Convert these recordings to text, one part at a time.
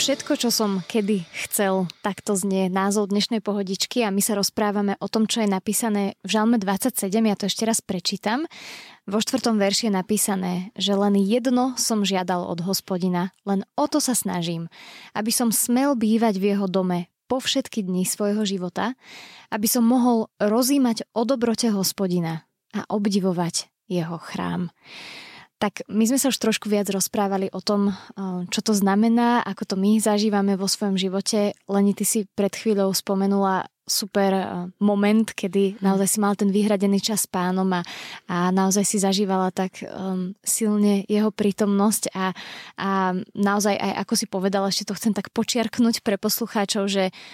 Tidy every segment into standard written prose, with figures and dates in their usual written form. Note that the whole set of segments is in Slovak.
Všetko, čo som kedy chcel, takto znie názov dnešnej pohodičky a my sa rozprávame o tom, čo je napísané v Žalme 27. Ja to ešte raz prečítam. Vo 4. verši je napísané, že len jedno som žiadal od Hospodina, len o to sa snažím, aby som smel bývať v jeho dome po všetky dni svojho života, aby som mohol rozímať o dobrote Hospodina a obdivovať jeho chrám. Tak my sme sa už trošku viac rozprávali o tom, čo to znamená, ako to my zažívame vo svojom živote. Leni, ty si pred chvíľou spomenula super moment, kedy naozaj si mal ten vyhradený čas s Pánom a naozaj si zažívala tak silne jeho prítomnosť a naozaj aj ako si povedala, ešte to chcem tak počiarknúť pre poslucháčov,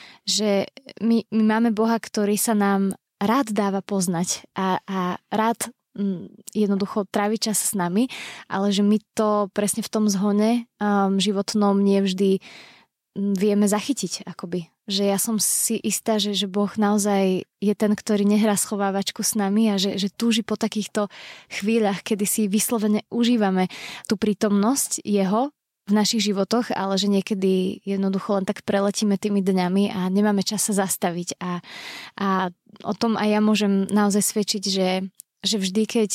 že my máme Boha, ktorý sa nám rád dáva poznať a rád jednoducho tráviť čas s nami, ale že my to presne v tom zhone životnom nevždy vieme zachytiť akoby. Že ja som si istá, že Boh naozaj je ten, ktorý nehrá schovávačku s nami a že túži po takýchto chvíľach, kedy si vyslovene užívame tú prítomnosť jeho v našich životoch, ale že niekedy jednoducho len tak preletíme tými dňami a nemáme čas sa zastaviť a o tom aj ja môžem naozaj svedčiť, že vždy, keď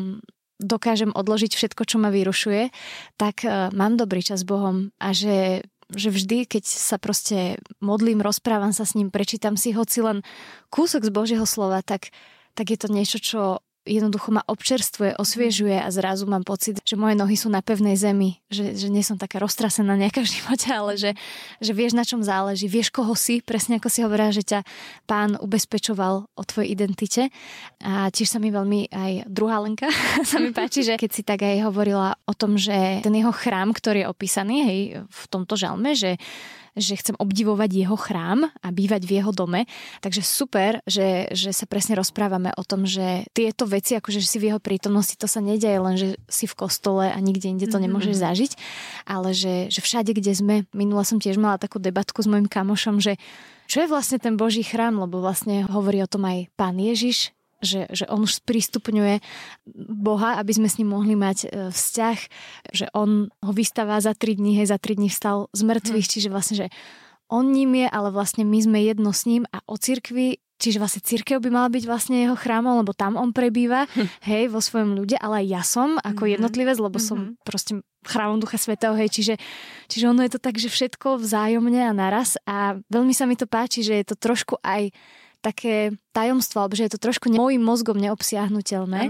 dokážem odložiť všetko, čo ma vyrušuje, tak mám dobrý čas s Bohom a že vždy, keď sa proste modlím, rozprávam sa s ním, prečítam si hoci len kúsok z Božieho slova, tak je to niečo, čo jednoducho ma občerstvuje, osviežuje a zrazu mám pocit, že moje nohy sú na pevnej zemi, že nie som taká roztrasená nejaká v živote, ale že vieš, na čom záleží, vieš, koho si, presne ako si hovorila, že ťa Pán ubezpečoval o tvojej identite. A tiež sa mi veľmi aj druhá Lenka sa mi páči, že keď si tak aj hovorila o tom, že ten jeho chrám, ktorý je opísaný, hej, v tomto žalme, že chcem obdivovať jeho chrám a bývať v jeho dome. Takže super, že sa presne rozprávame o tom, že tieto veci, akože si v jeho prítomnosti, to sa nedeje len, že si v kostole a nikde inde to nemôžeš zažiť, ale že všade, kde sme, minula som tiež mala takú debatku s mojim kamošom, že čo je vlastne ten Boží chrám, lebo vlastne hovorí o tom aj Pán Ježiš, že on už sprístupňuje Boha, aby sme s ním mohli mať vzťah, že on ho vystáva za 3 dní, za 3 dní vstal z mŕtvych, čiže vlastne, že on ním je, ale vlastne my sme jedno s ním a o cirkvi, čiže vlastne cirkev by mala byť vlastne jeho chrámom, lebo tam on prebýva, hej, vo svojom ľude, ale aj ja som ako jednotlivec, lebo som proste chrámom Ducha Svätého, hej, čiže ono je to tak, že všetko vzájomne a naraz a veľmi sa mi to páči, že je to trošku aj také tajomstvo, alebo že je to trošku môjim mozgom neobsiahnuteľné,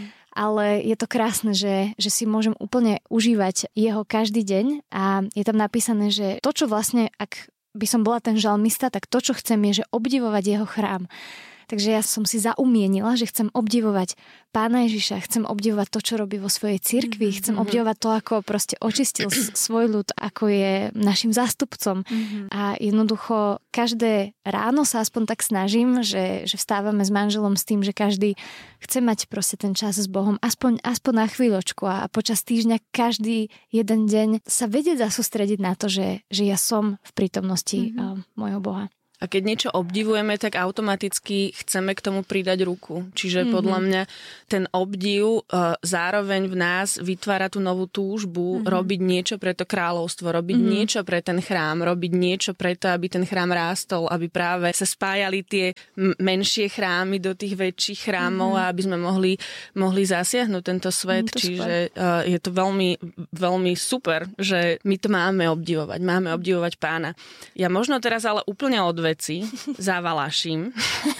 ale je to krásne, že si môžem úplne užívať jeho každý deň a je tam napísané, že to, čo vlastne, ak by som bola ten žalmista, tak to, čo chcem, je, že obdivovať jeho chrám. Takže ja som si zaumienila, že chcem obdivovať Pána Ježiša, chcem obdivovať to, čo robí vo svojej cirkvi, chcem obdivovať to, ako proste očistil svoj ľud, ako je našim zástupcom. A jednoducho každé ráno sa aspoň tak snažím, že vstávame s manželom s tým, že každý chce mať proste ten čas s Bohom, aspoň na chvíľočku a počas týždňa každý jeden deň sa vedieť zasústrediť na to, že ja som v prítomnosti môjho Boha. A keď niečo obdivujeme, tak automaticky chceme k tomu pridať ruku. Čiže podľa mňa ten obdiv zároveň v nás vytvára tú novú túžbu robiť niečo pre to kráľovstvo, robiť niečo pre ten chrám, robiť niečo pre to, aby ten chrám rástol, aby práve sa spájali tie menšie chrámy do tých väčších chrámov a aby sme mohli zasiahnuť tento svet. Čiže je to veľmi, veľmi super, že my to máme obdivovať Pána. Ja možno teraz ale úplne veci zavalaším,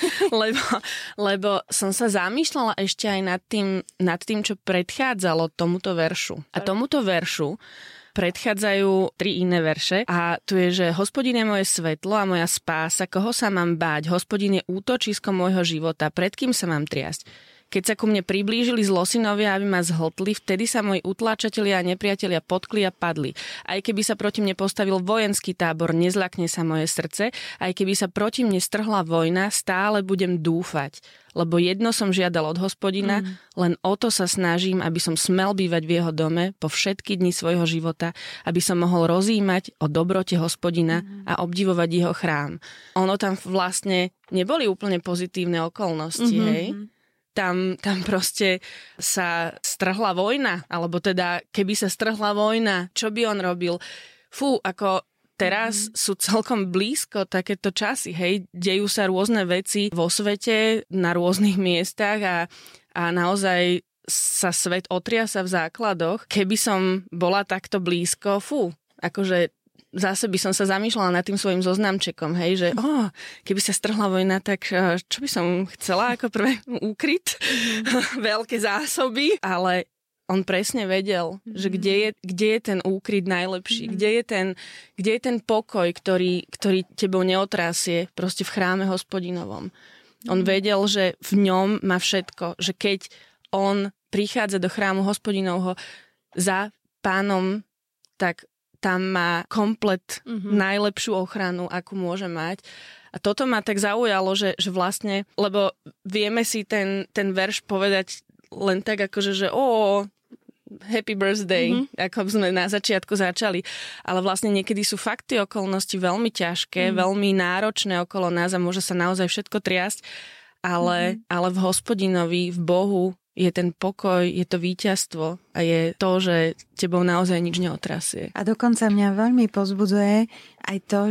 lebo som sa zamýšľala ešte aj nad tým, čo predchádzalo tomuto veršu. A tomuto veršu predchádzajú 3 iné verše a tu je, že Hospodin je moje svetlo a moja spása, koho sa mám báť? Hospodin je útočisko môjho života, pred kým sa mám triasť? Keď sa ku mne priblížili zlosinovia, aby ma zhltli, vtedy sa moji utláčatelia a nepriatelia potkli a padli. Aj keby sa proti mne postavil vojenský tábor, nezľakne sa moje srdce. Aj keby sa proti mne strhla vojna, stále budem dúfať. Lebo jedno som žiadal od Hospodina, len o to sa snažím, aby som smel bývať v jeho dome po všetky dni svojho života, aby som mohol rozímať o dobrote Hospodina a obdivovať jeho chrám. Ono tam vlastne neboli úplne pozitívne okolnosti, hej? Tam proste sa strhla vojna, alebo teda keby sa strhla vojna, čo by on robil? Ako teraz sú celkom blízko takéto časy, hej, dejú sa rôzne veci vo svete, na rôznych miestach a naozaj sa svet otriasa v základoch. Keby som bola takto blízko, akože zase by som sa zamýšľala nad tým svojim zoznamčekom, hej, že keby sa strhla vojna, tak čo by som chcela ako prvé úkryt, veľké zásoby, ale on presne vedel, že kde je ten úkryt najlepší, kde je ten pokoj, ktorý tebou neotrasie proste v chráme Hospodinovom. On vedel, že v ňom má všetko, že keď on prichádza do chrámu Hospodinovho za Pánom, tak tam má komplet najlepšiu ochranu, akú môže mať. A toto ma tak zaujalo, že vlastne, lebo vieme si ten verš povedať len tak akože, že happy birthday, ako sme na začiatku začali. Ale vlastne niekedy sú fakt tie okolnosti veľmi ťažké, veľmi náročné okolo nás a môže sa naozaj všetko triasť, ale v Hospodinovi, v Bohu je ten pokoj, je to víťazstvo a je to, že tebou naozaj nič neotrasie. A dokonca mňa veľmi povzbudzuje aj to,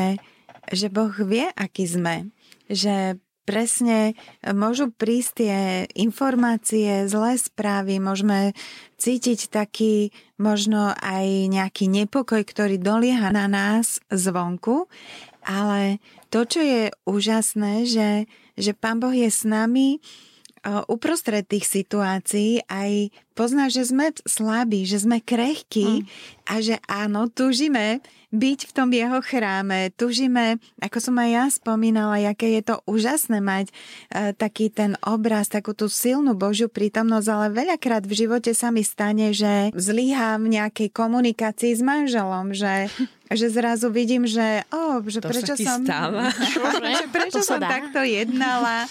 že Boh vie, aký sme. Že presne môžu prísť tie informácie, zlé správy, môžeme cítiť taký možno aj nejaký nepokoj, ktorý dolieha na nás zvonku, ale to, čo je úžasné, že Pán Boh je s nami uprostred tých situácií, aj pozná, že sme slabí, že sme krehkí a že áno, túžime byť v tom jeho chráme, túžime, ako som aj ja spomínala, aké je to úžasné mať taký ten obraz, takú tú silnú Božiu prítomnosť, ale veľakrát v živote sa mi stane, že zlyhám v nejakej komunikácii s manželom, že zrazu vidím, že prečo som takto jednala.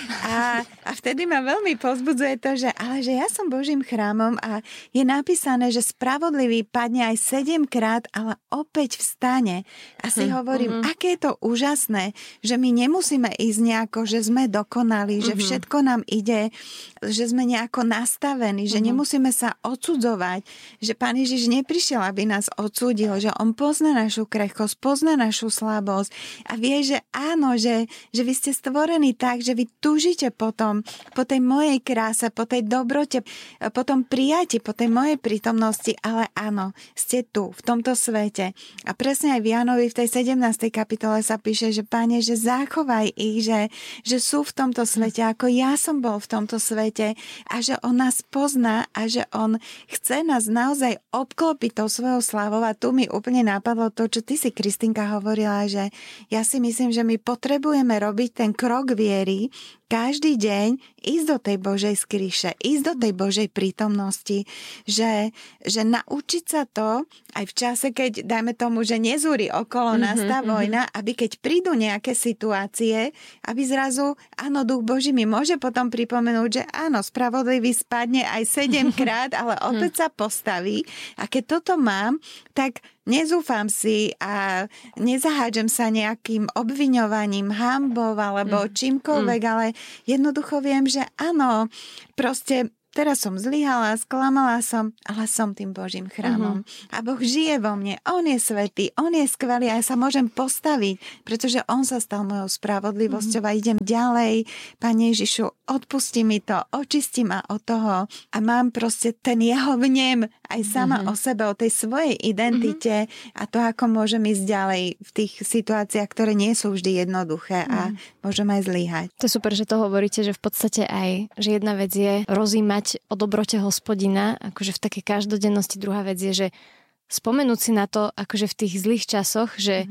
A vtedy ma veľmi povzbudzuje to, že ja som Božím chrámom a je napísané, že spravodlivý padne aj 7-krát, ale opäť vstane. A si hovorím, aké je to úžasné, že my nemusíme ísť nejako, že sme dokonali, že všetko nám ide, že sme nejako nastavení, že nemusíme sa odsudzovať, že Pán Ježiš neprišiel, aby nás odsúdil, že on pozná našu krehkosť, pozná našu slabosť a vie, že áno, že vy ste stvorení tak, že vy túžite po tej mojej kráse, po tej dobrote, po tom prijati, po tej mojej prítomnosti, ale áno, ste tu, v tomto svete. A presne aj v Jánovi v tej 17. kapitole sa píše, že Pane, že zachovaj ich, že sú v tomto svete, ako ja som bol v tomto svete a že on nás pozná a že on chce nás naozaj obklopiť tou svojou slávou. A tu mi úplne napadlo to, čo ty si, Kristinka, hovorila, že ja si myslím, že my potrebujeme robiť ten krok viery, každý deň ísť do tej Božej skríše, ísť do tej Božej prítomnosti, že naučiť sa to aj v čase, keď, dajme tomu, že nezúri okolo nás tá vojna, aby keď prídu nejaké situácie, aby zrazu, áno, Duch Boží mi môže potom pripomenúť, že áno, spravodlivý spadne aj 7-krát, ale opäť sa postaví. A keď toto mám, tak nezúfam si a nezahádžem sa nejakým obviňovaním, hanbou alebo čímkoľvek, ale jednoducho viem, že áno, proste teraz som zlyhala, sklamala som, ale som tým Božím chrámom. A Boh žije vo mne, on je svätý, on je skvelý a ja sa môžem postaviť, pretože on sa stal mojou spravodlivosťou a idem ďalej. Pane Ježišu, odpusti mi to, očisti ma od toho a mám proste ten jeho vnem aj sama o sebe, o tej svojej identite a to, ako môžem ísť ďalej v tých situáciách, ktoré nie sú vždy jednoduché a môžem aj zlyhať. To je super, že to hovoríte, že v podstate aj, že jedna vec je rozímať o dobrote Hospodina, akože v takej každodennosti, druhá vec je, že spomenúť si na to, akože v tých zlých časoch, že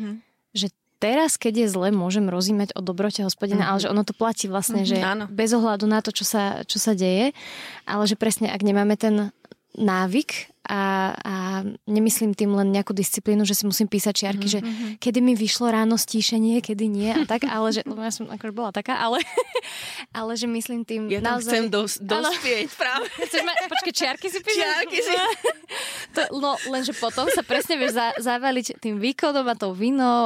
teraz, keď je zle, môžem rozímať o dobrote Hospodina, ale že ono to platí vlastne, že bez ohľadu na to, čo sa deje, ale že presne, ak nemáme ten návyk a nemyslím tým len nejakú disciplínu, že si musím písať čiarky, že kedy mi vyšlo ráno stíšenie, kedy nie a tak, ale že, lebo ja som akože bola taká, ale že myslím tým ja tam naozaj... chcem dospieť práve. Počkej, čiarky si píšeš? Čiarky si... No, lenže potom sa presne vieš zavaliť tým výkonom a tou vinou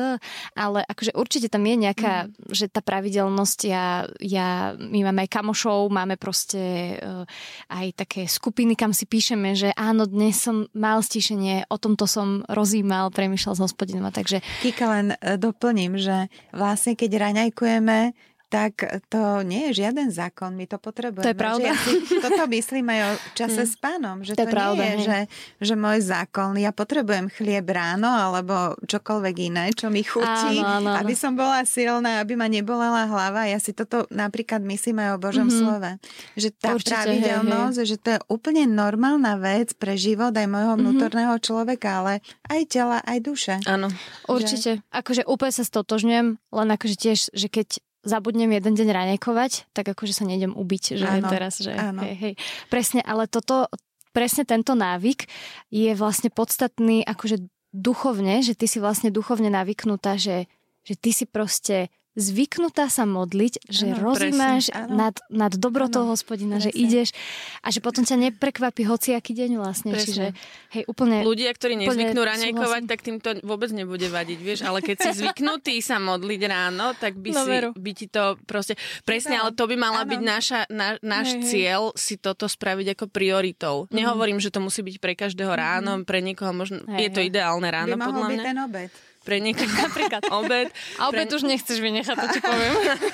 ale akože určite tam je nejaká, že tá pravidelnosť my máme aj kamošov, máme proste aj také skupiny, kam si píšeme, že áno, dnes som mal stíšenie, o tomto som rozímal, premýšľal s Hospodinom, takže... Kika, len doplním, že vlastne keď raňajkujeme, tak to nie je žiaden zákon, my to potrebujeme. To je pravda. Ja toto myslím aj o čase s Pánom, že to pravda, nie je, že môj zákon, ja potrebujem chlieb ráno alebo čokoľvek iné, čo mi chutí, áno. Aby som bola silná, aby ma nebolela hlava. Ja si toto napríklad myslím aj o Božom slove. Že tá pravidelnosť, že to je úplne normálna vec pre život aj môjho vnútorného človeka, ale aj tela, aj duše. Áno. Určite. Akože úplne sa stotožňujem, len akože tiež, že keď zabudnem jeden deň raňajkovať, tak akože sa nejdem ubiť, že áno, teraz, že hej. Presne, ale presne tento návyk je vlastne podstatný akože duchovne, že ty si vlastne duchovne navyknutá, že ty si proste zvyknutá sa modliť, že rozímaš nad dobrotou Hospodina, presne. Že ideš a že potom ťa neprekvapí hociaký deň vlastne. Presne. Čiže hej, úplne... Ľudia, ktorí nezvyknú raňajkovať, tak tým to vôbec nebude vadiť, vieš, ale keď si zvyknutý sa modliť ráno, tak by ti to proste... Presne, ale to by mala byť náš cieľ si toto spraviť ako prioritou. Nehovorím, že to musí byť pre každého ráno, pre niekoho možno... Je to ideálne ráno, podľa mňa. By mohol byť ten obed. Pre niekoho napríklad obed. A obed už nechceš vynechať, to ti poviem.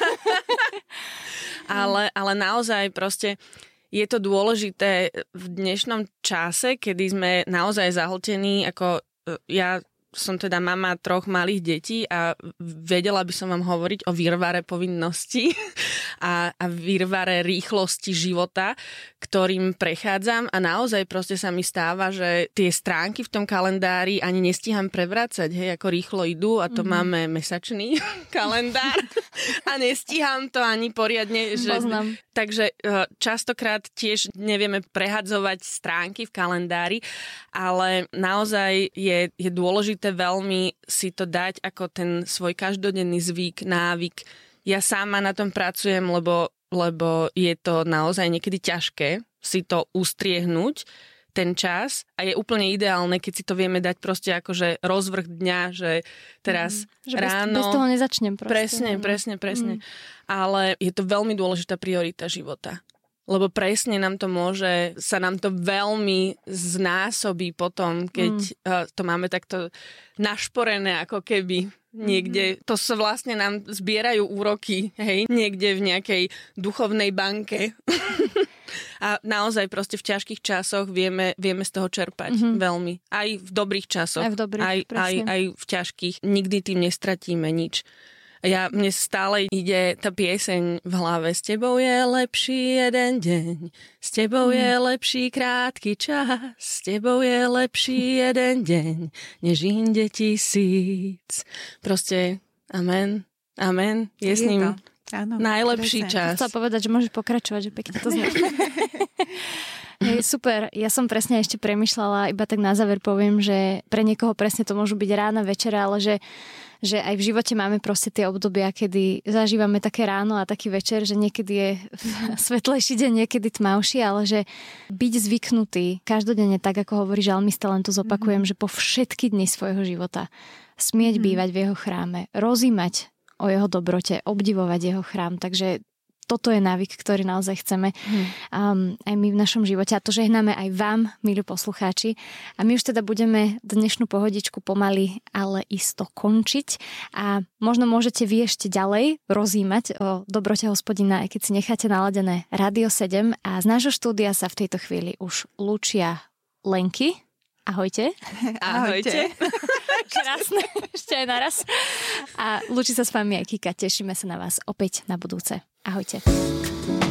ale naozaj proste je to dôležité v dnešnom čase, kedy sme naozaj zahltení, ako ja som teda mama 3 malých detí a vedela by som vám hovoriť o virvare povinností a virvare rýchlosti života, ktorým prechádzam a naozaj proste sa mi stáva, že tie stránky v tom kalendári ani nestíham prevrácať, hej, ako rýchlo idú a to máme mesačný kalendár a nestíham to ani poriadne. Takže častokrát tiež nevieme prehadzovať stránky v kalendári, ale naozaj je dôležité veľmi si to dať ako ten svoj každodenný zvyk, návyk. Ja sama na tom pracujem, lebo je to naozaj niekedy ťažké si to ustriehnúť, ten čas a je úplne ideálne, keď si to vieme dať proste akože rozvrh dňa, že teraz že ráno... Bez toho nezačnem proste. Presne. Ale je to veľmi dôležitá priorita života. Lebo presne sa nám to veľmi znásobí potom, keď to máme takto našporené ako keby niekde. To sa vlastne nám zbierajú úroky, hej, niekde v nejakej duchovnej banke. A naozaj proste v ťažkých časoch vieme z toho čerpať veľmi. Aj v dobrých časoch. Aj v ťažkých. Nikdy tým nestratíme nič. Mne stále ide tá pieseň v hlave. S tebou je lepší jeden deň, s tebou je lepší krátky čas, s tebou je lepší jeden deň, než inde 1000. Proste amen, je s ním najlepší čas. Chcela povedať, že môžeš pokračovať, že pekne to znie. Super, ja som presne ešte premýšľala, iba tak na záver poviem, že pre niekoho presne to môžu byť rána, večera, ale že aj v živote máme proste tie obdobia, kedy zažívame také ráno a taký večer, že niekedy je svetlejší deň, niekedy tmavší, ale že byť zvyknutý každodenne, tak ako hovorí žalmista, len to zopakujem, že po všetky dni svojho života smieť bývať v jeho chráme, rozímať o jeho dobrote, obdivovať jeho chrám, takže toto je návyk, ktorý naozaj chceme aj my v našom živote a to žehnáme aj vám, milí poslucháči. A my už teda budeme dnešnú pohodičku pomaly, ale isto končiť a možno môžete vy ešte ďalej rozímať o dobrote Hospodina, aj keď si necháte naladené Rádio 7 a z nášho štúdia sa v tejto chvíli už lúčia Lenky. Ahojte. Ahojte. Krásne, ešte aj naraz. A lúči sa s vami aj Kika. Tešíme sa na vás opäť na budúce. Ahojte.